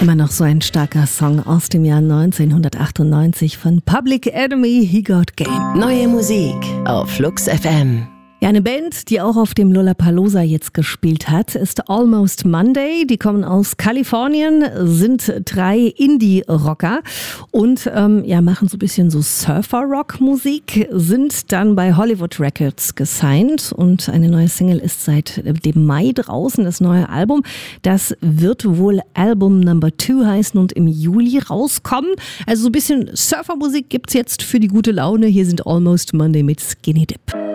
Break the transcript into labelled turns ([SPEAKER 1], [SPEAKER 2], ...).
[SPEAKER 1] Immer noch so ein starker Song aus dem Jahr 1998 von Public Enemy, He Got Game.
[SPEAKER 2] Neue Musik auf Flux FM.
[SPEAKER 1] Ja, eine Band, die auch auf dem Lollapalooza jetzt gespielt hat, ist Almost Monday. Die kommen aus Kalifornien, sind 3 Indie-Rocker und machen so ein bisschen so Surfer-Rock-Musik, sind dann bei Hollywood Records gesigned und eine neue Single ist seit dem Mai draußen, das neue Album. Das wird wohl Album Number 2 heißen und im Juli rauskommen. Also so ein bisschen Surfer-Musik gibt's jetzt für die gute Laune. Hier sind Almost Monday mit Skinny Dip.